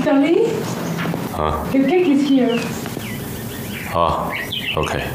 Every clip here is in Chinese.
Lee? Huh? The cake is here. Oh, okay.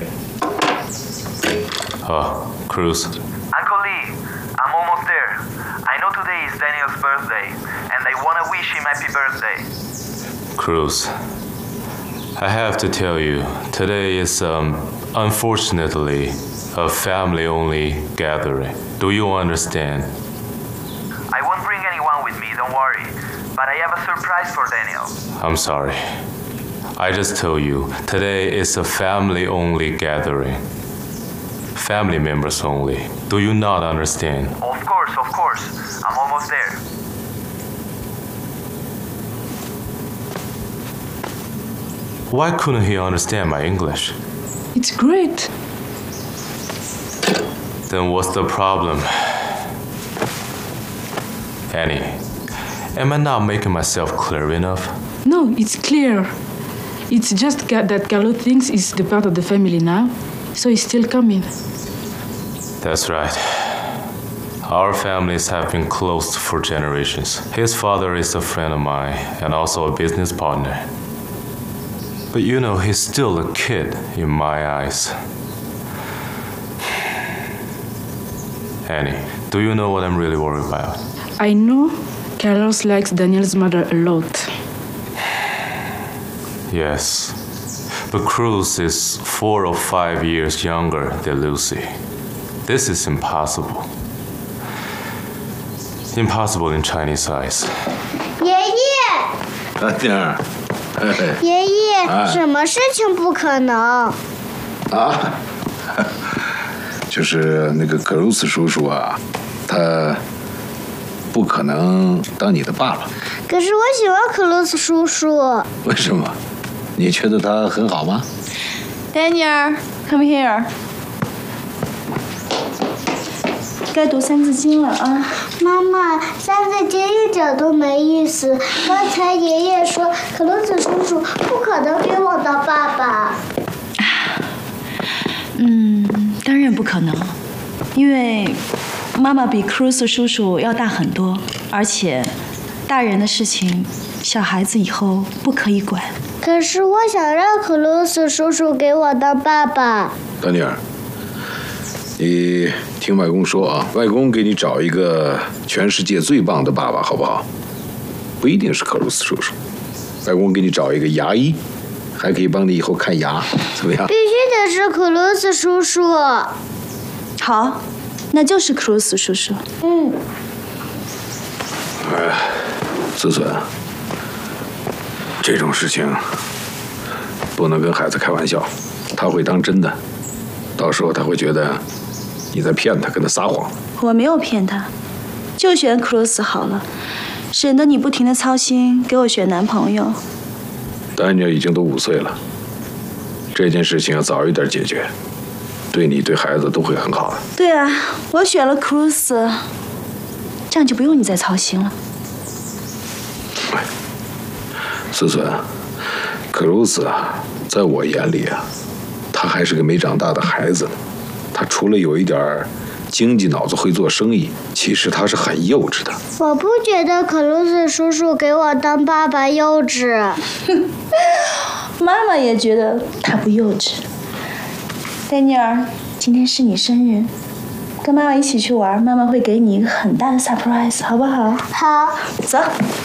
Oh, Cruz. Uncle Lee, I'm almost there. I know today is Daniel's birthday, and I want to wish him happy birthday. Cruz, I have to tell you, today is, unfortunately, a family-only gathering. Do you understand? I won't bring anyone with me, don't worry. But I have a surprise for Daniel. I'm sorry. I just told you, today is a family-only gathering. Family members only. Do you not understand? Of course. I'm almost there. Why couldn't he understand my English? It's great. Then what's the problem? Annie, am I not making myself clear enough? No, it's clear. It's just that Carlo thinks he's the part of the family now, so he's still coming. That's right. Our families have been close for generations. His father is a friend of mine and also a business partner. But you know, he's still a kid in my eyes. Annie, do you know what I'm really worried about? I know Carlos likes Daniel's mother a lot. Yes. But Cruz is 4 or 5 years younger than Lucy. This is impossible. Impossible in Chinese eyes. 爷爷， 丁儿， 爷爷，什么事情不可能？ 啊，就是那个格鲁斯叔叔啊，他不可能当你的爸爸。 可是我喜欢克鲁斯叔叔。 为什么？你觉得他很好吗 ？Daniel, come here. 该读三字经了啊！ 妈妈，三字经一点都没意思。刚才爷爷说克鲁斯叔叔不可能给我当爸爸。 当然不可能，因为妈妈比克鲁斯叔叔要大很多，而且大人的事情，小孩子以后不可以管。 可是我想让克鲁斯叔叔给我当爸爸。 丹尼尔，你听外公说啊，外公给你找一个全世界最棒的爸爸，好不好？不一定是克鲁斯叔叔，外公给你找一个牙医，还可以帮你以后看牙，怎么样？ 必须得是克鲁斯叔叔。 好，那就是克鲁斯叔叔。 子孙，这种事情不能跟孩子开玩笑，他会当真的，到时候他会觉得你在骗他，跟他撒谎。 我没有骗他，就选克鲁斯好了，省得你不停地操心，给我选男朋友。 丹尼尔已经都5岁了，这件事情要早一点解决，对你对孩子都会很好的。 对啊，我选了克鲁斯，这样就不用你再操心了。 子孙，克鲁斯啊，在我眼里啊，他还是个没长大的孩子。他除了有一点经济脑子会做生意，其实他是很幼稚的。 我不觉得克鲁斯叔叔给我当爸爸幼稚。 妈妈也觉得他不幼稚。丹尼尔，今天是你生日，跟妈妈一起去玩，妈妈会给你一个很大的 surprise， 好不好？ 好。 走。